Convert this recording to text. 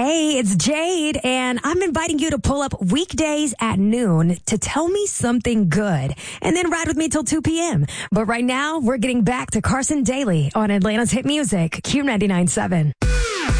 Hey, it's Jade, and I'm inviting you to pull up weekdays at noon to tell me something good, and then ride with me till 2 p.m. But right now, we're getting back to Carson Daly on Atlanta's hit music, Q99.7.